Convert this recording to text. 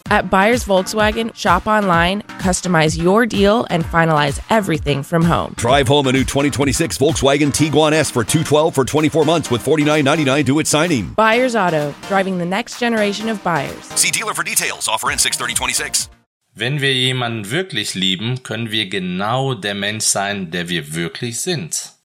At Buyers Volkswagen, shop online, customize your deal, and finalize everything from home. Drive home a new 2026 Volkswagen Tiguan S for $212 for 24 months with $49.99 due at signing. Buyers Auto, driving the next generation of buyers. See dealer for details. Offer ends 6/30/26. Wenn wir jemanden wirklich lieben, können wir genau der Mensch sein, der wir wirklich sind.